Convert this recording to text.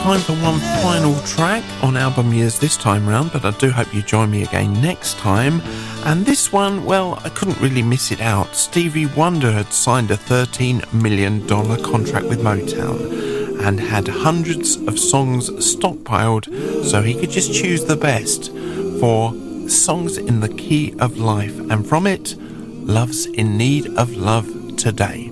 time for one final track on Album Years this time round, but I do hope you join me again next time. And this one, well, I couldn't really miss it out. Stevie Wonder had signed a $13 million contract with Motown and had hundreds of songs stockpiled so he could just choose the best for Songs in the Key of Life, and from it, Love's in Need of Love Today.